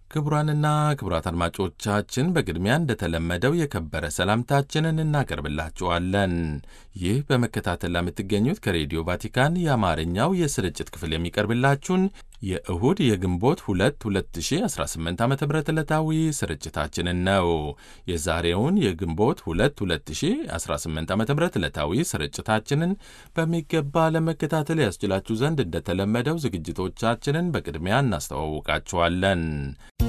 ክቡራንና ክቡራት አድማጮቻችን በቅድሚያ እንደተለመደው የከበረ ሰላምታችንን እናቀርብላችኋለን። ይህ በመከታተል ለምትገኙት ከሬዲዮ ቫቲካን የአማርኛው የስርጭት ክፍል የሚቀርብላችሁን የእሁድ የግንቦት 2 2018 ዓ.ም ዕለታዊ ስርጭታችንን ነው። የዛሬውን የግንቦት 2 2018 ዓ.ም ዕለታዊ ስርጭታችንን በሚገባ ለመከታተል ያስችላችሁ ዘንድ እንደተለመደው ዝግጅቶቻችንን በቅድሚያ እናስተዋውቃችኋለን።